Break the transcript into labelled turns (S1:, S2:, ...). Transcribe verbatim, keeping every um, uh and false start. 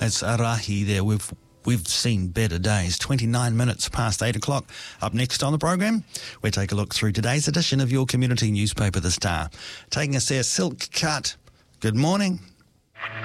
S1: That's Arahi there. We've we've seen better days. twenty-nine minutes past eight o'clock. Up next on the program, we take a look through today's edition of your community newspaper, The Star. Taking us there, Silk Cut. Good morning.